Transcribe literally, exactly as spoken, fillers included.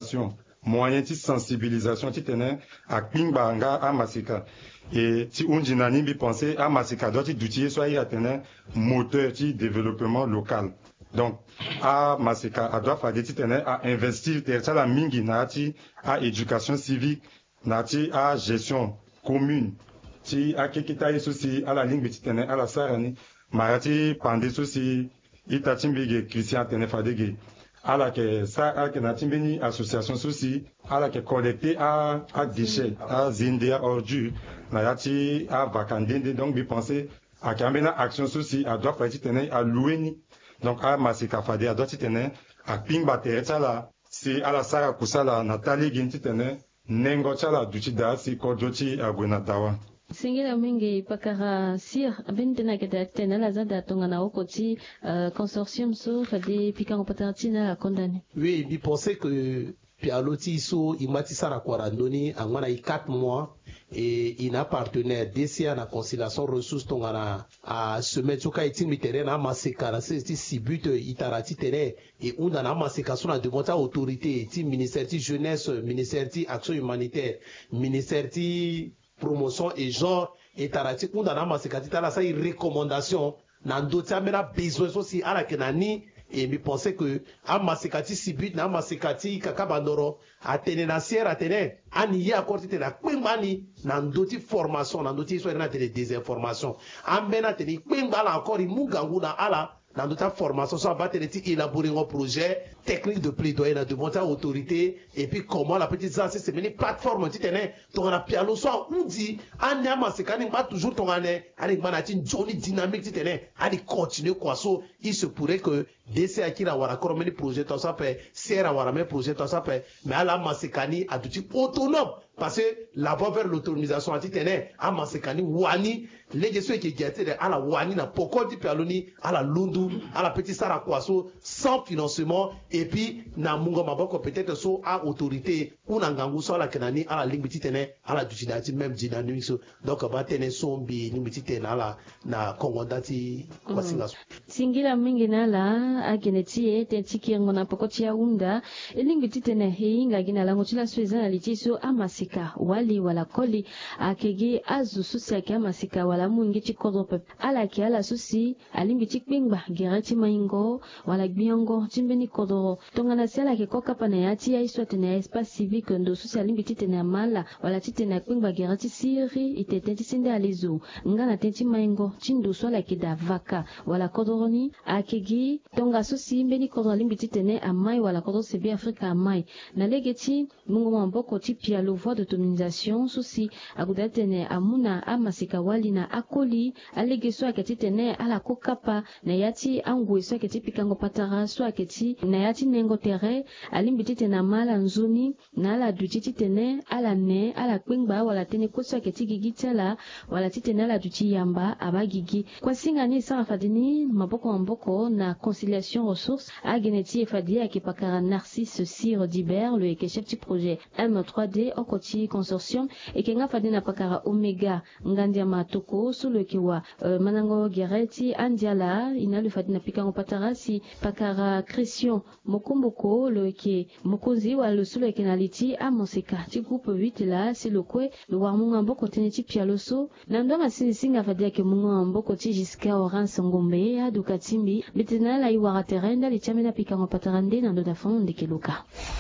d'éducation, moyen de sensibilisation, ti tene à Pingbanga à Masika. Et si on dit nani penser à Masika, doit d'outiller soit il y a tene moteur de développement local. Donc, à Masika, à doit faire des tene à investir, ça la mingi nati à éducation civique, nati à gestion commune. Si à kekita souci à la ligne petit tene à la sarani, marati pandé souci, itachimbige Christian tene fadege. À la que ça à que natimbeni association souci à la que collecter à à déchets à zindia ordures nayati à vacandende donc bi penser à kambena action souci à doit faire tene à loueni donc à Masika fade à doit tene à pingba tereta la c'est à la sara kusala natali ginti tene nengo chala duchida si kodoti à gwenadawa. Singila mingi pakara sir bintena kete tena la zada tongana okoti consortium so fade pikango patartina la condamné. Oui, il pensait que Pialoti so imati sara kwarandoni angwana i quatre mois et il a partenaire D C A na conciliation ressources tongana a se mettre sur kaitin miteren na maseka na c'est si but itarati tere et on a na maseka sur la demande autorité ti ministère ti jeunesse ministère ti action humanitaire ministère ti promotion et genre et tarati on a na maseka ti tala sa recommandation na ndoti amena besoin aussi à la kenani et me pensais que à masekati sibut na masekati kakabandoro a tenenasière a tene ani ya korti na kwimbani na ndoti formation na ndoti so na tele désinformation ambena tele kwimbala encore imugangu na ala dans notre formation, ça va élaborer un projet technique de plaidoyer, de monter à autorité, et puis comment la petite ça, c'est une plateforme, tu t'es ton a piano, soit on dit, en yama, c'est quand même pas toujours ton année, avec manatin, Johnny dynamique, tu t'es allez continuer quoi, so, il se pourrait que D C A qui n'a pas encore mené projet, tout ça fait, C R a pas mené projet, tout ça fait, mais à la masekani, à tout type autonome, parce que là-bas vers l'autonomisation, tu t'es à masekani, wani, les gestions qui étaient à la wani, na pokol di pialoni, à la lundu, à la petite Sarah Kwaso, sans financement, et puis, na mungo maboko peut-être so à autorité, ou na ngangu so à la kenani, à la ligne petite à la dutinati, même dynamique, so, donc, ba tene sombi, ni petite à la, na kongondati, kwa singaso. Singila mingi na la, a geneti, te tiki yango na pokoti ya unda, e ligne petite ne hinga gina la ngotila sueza na litiso amasika, wali wala koli, a kege azu susi ake amasika wala mungi chikodope, ala ke ala susi, a ligne petite bingba, gereti maingo wala gbiongo timbeni kodoro tongana sela ke koka pana yati ya iswa tena espace civique ndo social limbiti tena mala wala titena kwingba gereti siri itetenti sinde alizu ngana tenti maingo tindu swala ke davaka wala kodoroni akegi tonga susi mbeni kodoro limbiti tena amai wala kodoro sebi Afrika amai na legeti mungu mamboko tipia le voie d'autonomisation susi agudatene amuna amasika wali na akoli alegeso akati tena ala kokapa na yati angwe so aketi pikango patara so aketi na yati nengo tere alimbiti tena mala nzuni na ala duti tene ala ne ala kwingba wala tene koso aketi gigitela wala titena ala duti yamba abagigi kwa singa ni sa fadini maboko mboko na conciliation ressources a geneti efadi akipakara Narcisse Sire d'Iber le chef du projet M trois D okoti consortium et kenga fadina pakara Omega ngandia matoko sous le kiwa uh, manango gereti andiala ina le fadina pikango patarasi pakara Christian Mokomboko le qui Mokozi wa le sous le kenaliti a monseka ti groupe huit là c'est le kwe le warmunga mboko teneti pialoso nando masini singa fadia ke munga mboko ti jiska Orance Ngombe adukatimbi bitena la iwara terenda li chamena pikango patarande nando da fond de keluka.